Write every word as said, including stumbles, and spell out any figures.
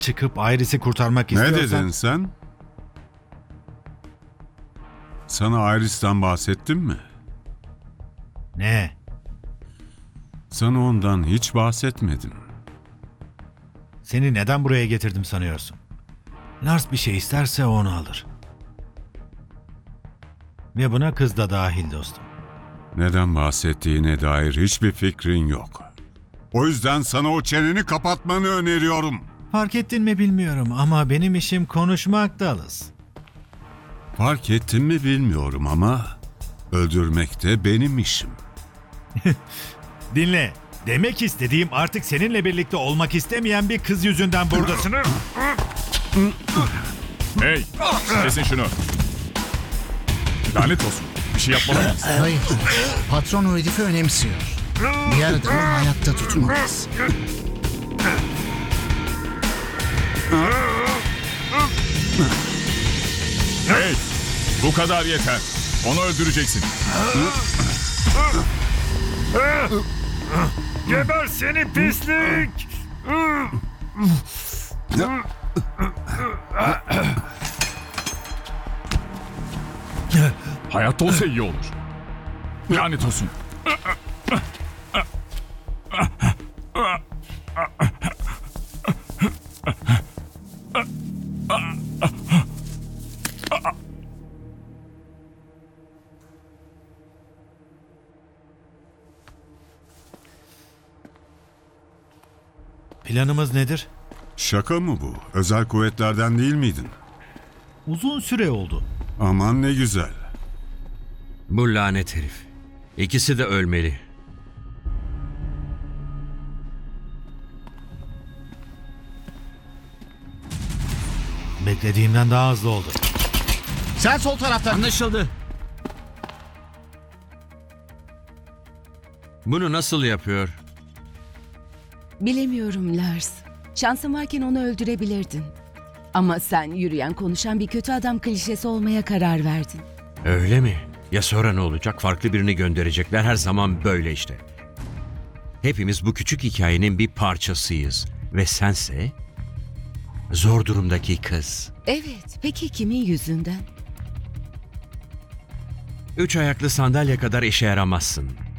çıkıp Iris'i kurtarmak Ne istiyorsan... dedin sen? Sana Iris'ten bahsettim mi? Ne? Sana ondan hiç bahsetmedim. Seni neden buraya getirdim sanıyorsun? Lars bir şey isterse onu alır. Ve buna kız da dahil dostum. Neden bahsettiğine dair hiçbir fikrin yok. O yüzden sana o çeneni kapatmanı öneriyorum. Fark ettin mi bilmiyorum ama benim işim konuşmak Dallas. Fark ettin mi bilmiyorum ama öldürmek de benim işim. Dinle. Demek istediğim artık seninle birlikte olmak istemeyen bir kız yüzünden buradasın. Hey, kesin şunu. Lanet olsun. Bir şey yapmalıyız. Hayır. Patron o herifi önemsiyor. Diğer adamı hayatta tutmalıyız. Hey, bu kadar yeter. Onu öldüreceksin. Geber seni pislik! Hayatta olsa iyi olur. Lanet olsun. Planımız nedir? Şaka mı bu? Özel kuvvetlerden değil miydin? Uzun süre oldu. Aman ne güzel. Bu lanet herif. İkisi de ölmeli. Beklediğimden daha hızlı oldu. Sen sol taraftan. Anlaşıldı. Bunu nasıl yapıyor? Bilemiyorum Lars. Şansın varken onu öldürebilirdin. Ama sen yürüyen konuşan bir kötü adam klişesi olmaya karar verdin. Öyle mi? Ya sonra ne olacak? Farklı birini gönderecekler. Her zaman böyle işte. Hepimiz bu küçük hikayenin bir parçasıyız. Ve sense zor durumdaki kız. Evet, peki kimin yüzünden? Üç ayaklı sandalye kadar işe yaramazsın.